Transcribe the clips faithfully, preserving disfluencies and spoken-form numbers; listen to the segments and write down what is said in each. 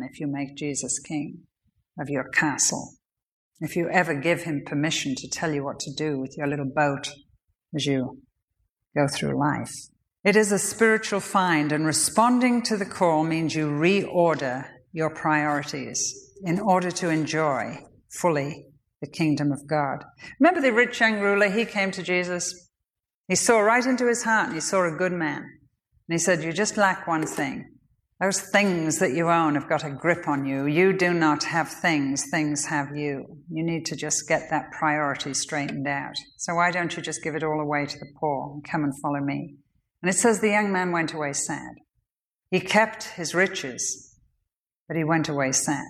then if you make Jesus king of your castle. If you ever give him permission to tell you what to do with your little boat as you go through life. It is a spiritual find, and responding to the call means you reorder your priorities in order to enjoy fully the kingdom of God. Remember the rich young ruler? He came to Jesus. He saw right into his heart, and he saw a good man. And he said, you just lack one thing. Those things that you own have got a grip on you. You do not have things, things have you. You need to just get that priority straightened out. So why don't you just give it all away to the poor and come and follow me? And it says the young man went away sad. He kept his riches, but he went away sad.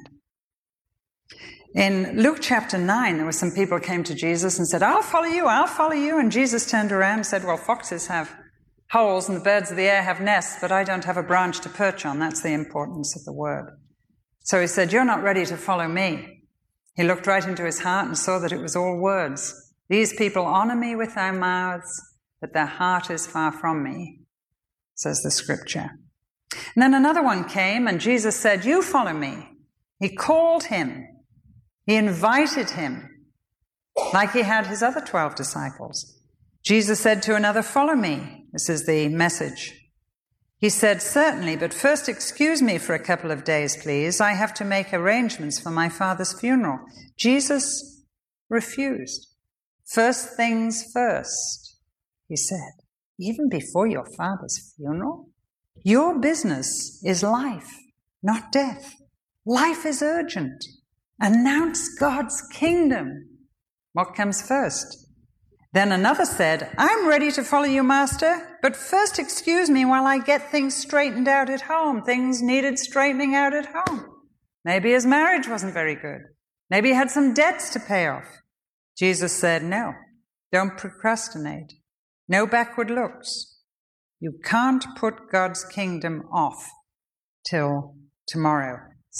In Luke chapter nine, there were some people who came to Jesus and said, I'll follow you, I'll follow you. And Jesus turned around and said, well, foxes have holes and the birds of the air have nests, but I don't have a branch to perch on. That's the importance of the word. So he said, you're not ready to follow me. He looked right into his heart and saw that it was all words. These people honor me with their mouths, but their heart is far from me, says the scripture. And then another one came, and Jesus said, you follow me. He called him. He invited him, like he had his other twelve disciples. Jesus said to another, follow me. This is the message. He said, certainly, but first excuse me for a couple of days, please. I have to make arrangements for my father's funeral. Jesus refused. First things first, he said, even before your father's funeral? Your business is life, not death. Life is urgent. Announce God's kingdom. What comes first? Then another said, I'm ready to follow you, Master, but first excuse me while I get things straightened out at home. Things needed straightening out at home. Maybe his marriage wasn't very good. Maybe he had some debts to pay off. Jesus said, no, don't procrastinate. No backward looks. You can't put God's kingdom off till tomorrow.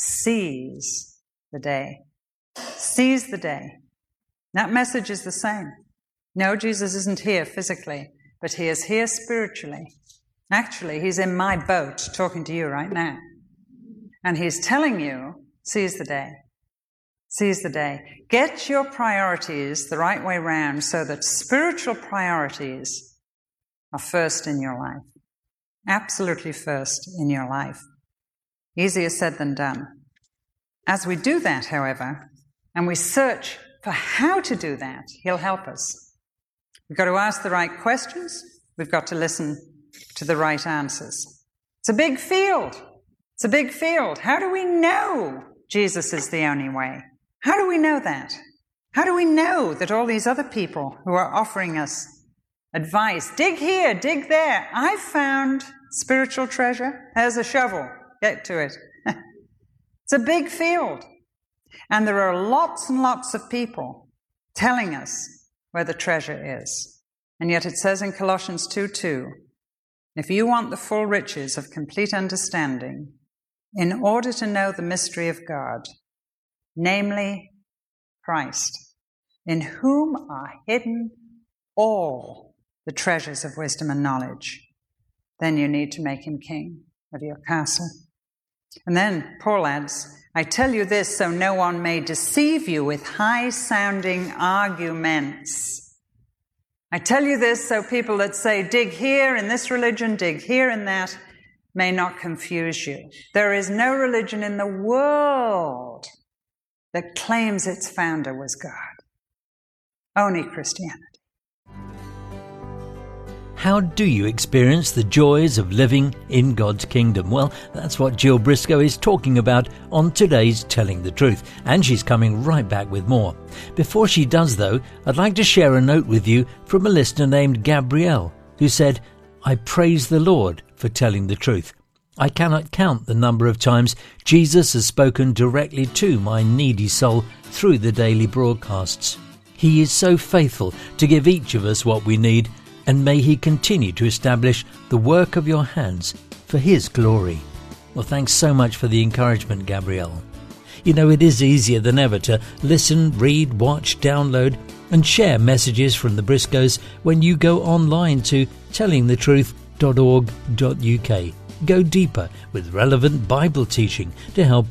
Seize the day. Seize the day. That message is the same. No, Jesus isn't here physically, but he is here spiritually. Actually, he's in my boat talking to you right now. And he's telling you, seize the day. Seize the day. Get your priorities the right way round so that spiritual priorities are first in your life. Absolutely first in your life. Easier said than done. As we do that, however, and we search for how to do that, he'll help us. We've got to ask the right questions. We've got to listen to the right answers. It's a big field. It's a big field. How do we know Jesus is the only way? How do we know that? How do we know that all these other people who are offering us advice, dig here, dig there, I've found spiritual treasure. There's a shovel. Get to it. It's a big field. And there are lots and lots of people telling us where the treasure is. And yet it says in Colossians two two, if you want the full riches of complete understanding, in order to know the mystery of God, namely Christ, in whom are hidden all the treasures of wisdom and knowledge, then you need to make him king of your castle. And then Paul adds, I tell you this so no one may deceive you with high-sounding arguments. I tell you this so people that say, dig here in this religion, dig here in that, may not confuse you. There is no religion in the world that claims its founder was God. Only Christianity. How do you experience the joys of living in God's kingdom? Well, that's what Jill Briscoe is talking about on today's Telling the Truth, and she's coming right back with more. Before she does, though, I'd like to share a note with you from a listener named Gabrielle, who said, I praise the Lord for telling the truth. I cannot count the number of times Jesus has spoken directly to my needy soul through the daily broadcasts. He is so faithful to give each of us what we need, and may he continue to establish the work of your hands for his glory. Well, thanks so much for the encouragement, Gabrielle. You know, it is easier than ever to listen, read, watch, download, and share messages from the Briscoes when you go online to telling the truth dot org dot U K. Go deeper with relevant Bible teaching to help